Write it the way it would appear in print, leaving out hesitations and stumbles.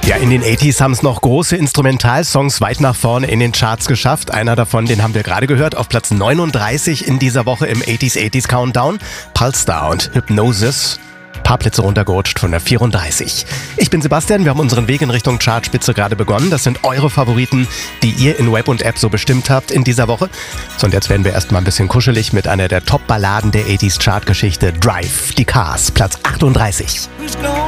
Ja, in den 80s haben es noch große Instrumentalsongs weit nach vorne in den Charts geschafft. Einer davon, den haben wir gerade gehört, auf Platz 39 in dieser Woche im 80s Countdown. Pulsar und Hypnosis. Paar Plätze runtergerutscht von der 34. Ich bin Sebastian, wir haben unseren Weg in Richtung Chartspitze gerade begonnen. Das sind eure Favoriten, die ihr in Web und App so bestimmt habt in dieser Woche. So, und jetzt werden wir erstmal ein bisschen kuschelig mit einer der Top-Balladen der 80s Chartgeschichte, Drive, die Cars, Platz 38.